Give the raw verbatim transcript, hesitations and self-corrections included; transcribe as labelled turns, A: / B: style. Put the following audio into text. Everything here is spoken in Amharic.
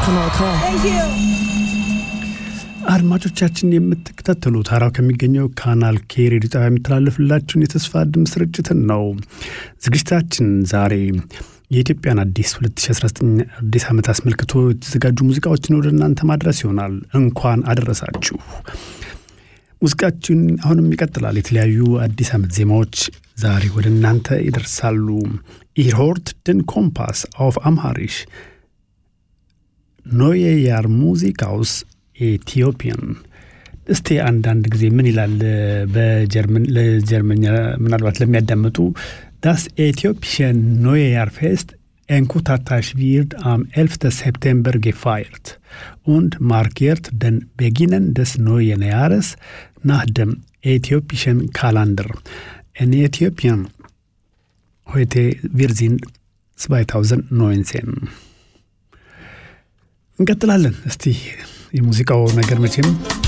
A: Kanal K. Thank you. አድማጮቻችን የምትከታተሉት ሐራው ከሚገኘው ካናል ኬ ሬዲዮ ጣቢያ የሚተላለፍላችሁን የተስፋ ድምጽ ስርጭትን ነው። ዝግጅታችን ዛሬ የኢትዮጵያን አዲስ ሁለት ሺህ አስራ ዘጠኝ አዲስ ዓመት አስመልክቶ የተዘጋጁ ሙዚቃዎችን ወደ እናንተ ማድረስ ይሆናል። እንኳን አደረሳችሁ። ሙዚቃችን አሁንም ይቀጥላል። የተለያዩ አዲስ ዓመት ዜማዎች ዛሬ ወደ እናንተ ይደርሳሉ። Ihr hört den Kompass auf Amharisch. Neue Jahr Musik aus Äthiopien. እስቲ አንዳንድ ጊዜ ምን ይላል በጀርመን ለጀርመኛ ምናልባት ለሚያዳምጡ Das äthiopische Neujahrfest Enkutatach wird am elften September gefeiert und markiert den Beginn des neuen Jahres nach dem äthiopischen Kalender. In Äthiopien heute wir sind zwanzig neunzehn. እንቀጥላለን። እስቲ የሙዚቃው ነገር መቼም